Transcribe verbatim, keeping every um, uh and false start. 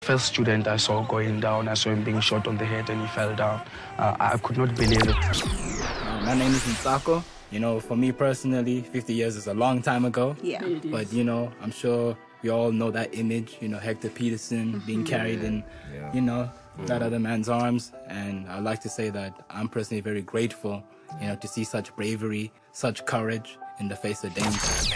first student I saw going down, I saw him being shot on the head and he fell down. Uh, I could not believe it. Uh, my name is Nsako. You know, for me personally, fifty years is a long time ago. Yeah. But, you know, I'm sure we all know that image, you know, Hector Peterson mm-hmm. being carried in, yeah. you know, that other man's arms. And I'd like to say that I'm personally very grateful, you know, to see such bravery, such courage in the face of danger.